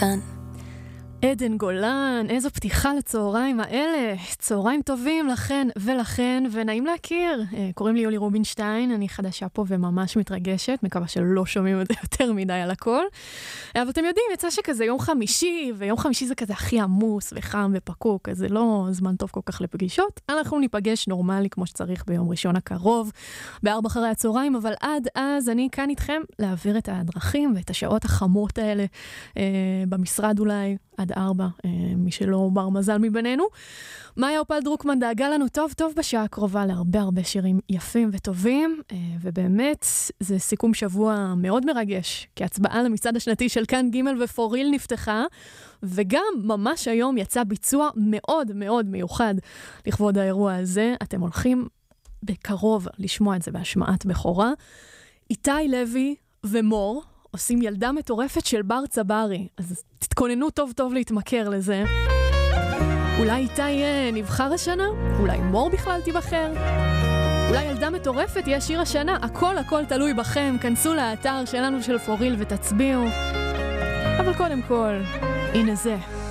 כאן. עדן גולן, איזו פתיחה לצהריים האלה. צהריים טובים לכן ולכן, ונעים להכיר. קוראים לי יולי רובינשטיין, אני חדשה פה וממש מתרגשת, מקווה שלא שומעים את זה יותר מדי על הכל. אבל אתם יודעים, יצא שכזה יום חמישי, ויום חמישי זה כזה הכי עמוס וחם ופקוק, אז זה לא זמן טוב כל כך לפגישות. אנחנו ניפגש נורמלי כמו שצריך ביום ראשון הקרוב, ב4 אחרי הצהריים, אבל עד אז אני כאן איתכם להעביר את הדרכים ואת השעות החמות האלה במשרד אולי, עד 4, מי שלא בר מזל מבינינו. מאיה אופל דרוקמן דאגה לנו טוב בשעה הקרובה להרבה שירים יפים וטובים, ובאמת זה סיכום שבוע מאוד מרגש, כי הצבעה למצעד השנתי של כאן ג' ופוריל נפתחה, וגם ממש היום יצא ביצוע מאוד מיוחד לכבוד האירוע הזה. אתם הולכים בקרוב לשמוע את זה בהשמעת בכורה. איתי לוי ומור עושים ילדה מטורפת של בר צברי, אז תתכוננו טוב להתמכר לזה. אולי איתי נבחר השנה? אולי מור בכלל תיבחר? אולי ילדה מטורפת יהיה שיר השנה? הכל תלוי בכם. כנסו לאתר שלנו של פוריל ותצביעו. אבל קודם כל, הנה זה.